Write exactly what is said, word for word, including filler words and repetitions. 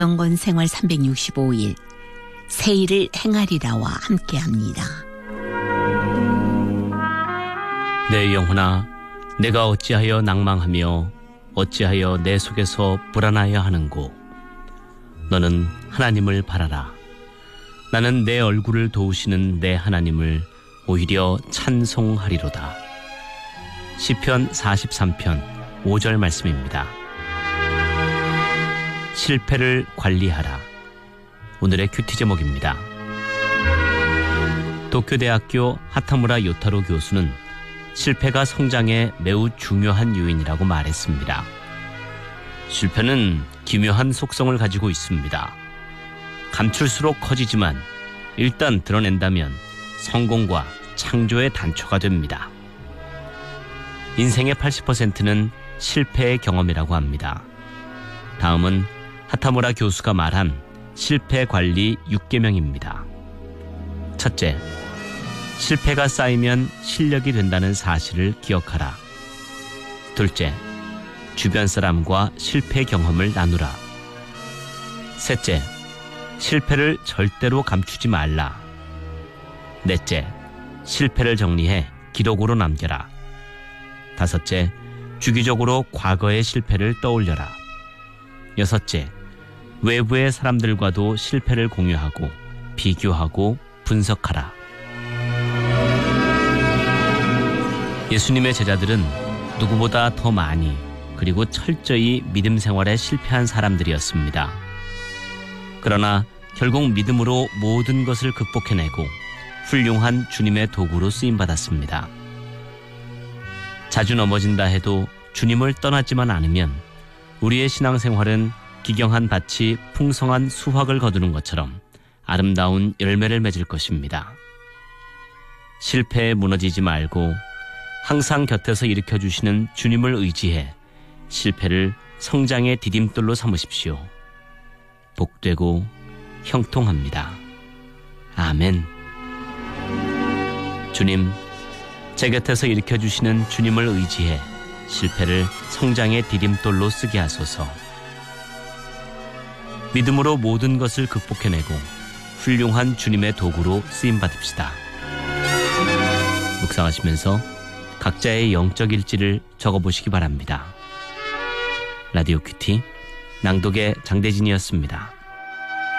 영건 생활 삼백육십오 일 새 일을 행하리라와 함께합니다. 내 영혼아, 내가 어찌하여 낭망하며 어찌하여 내 속에서 불안하여 하는고. 너는 하나님을 바라라. 나는 내 얼굴을 도우시는 내 하나님을 오히려 찬송하리로다. 시편 사십삼 편 오 절 말씀입니다. 실패를 관리하라. 오늘의 큐티 제목입니다. 도쿄대학교 하타무라 요타로 교수는 실패가 성장에 매우 중요한 요인이라고 말했습니다. 실패는 기묘한 속성을 가지고 있습니다. 감출수록 커지지만 일단 드러낸다면 성공과 창조의 단초가 됩니다. 인생의 팔십 퍼센트는 실패의 경험이라고 합니다. 다음은 하타무라 교수가 말한 실패 관리 육 계명입니다. 첫째, 실패가 쌓이면 실력이 된다는 사실을 기억하라. 둘째, 주변 사람과 실패 경험을 나누라. 셋째, 실패를 절대로 감추지 말라. 넷째, 실패를 정리해 기록으로 남겨라. 다섯째, 주기적으로 과거의 실패를 떠올려라. 여섯째, 외부의 사람들과도 실패를 공유하고 비교하고 분석하라. 예수님의 제자들은 누구보다 더 많이 그리고 철저히 믿음 생활에 실패한 사람들이었습니다. 그러나 결국 믿음으로 모든 것을 극복해내고 훌륭한 주님의 도구로 쓰임받았습니다. 자주 넘어진다 해도 주님을 떠나지만 않으면 우리의 신앙생활은 기경한 밭이 풍성한 수확을 거두는 것처럼 아름다운 열매를 맺을 것입니다. 실패에 무너지지 말고 항상 곁에서 일으켜주시는 주님을 의지해 실패를 성장의 디딤돌로 삼으십시오. 복되고 형통합니다. 아멘. 주님, 제 곁에서 일으켜주시는 주님을 의지해 실패를 성장의 디딤돌로 쓰게 하소서. 믿음으로 모든 것을 극복해내고 훌륭한 주님의 도구로 쓰임받읍시다. 묵상하시면서 각자의 영적 일지를 적어보시기 바랍니다. 라디오 큐티 낭독의 장대진이었습니다.